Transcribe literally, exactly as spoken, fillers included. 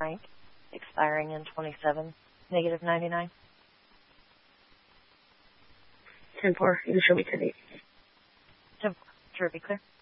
Frank, expiring in twenty-seven, negative ninety-nine. ten four, you can show me ten eight. ten four, sure, be clear.